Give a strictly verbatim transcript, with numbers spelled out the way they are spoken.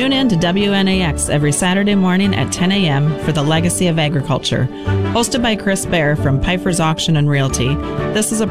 Tune in to W N A X every Saturday morning at ten a.m. for the Legacy of Agriculture. Hosted by Chris Bear from Piper's Auction and Realty, this is a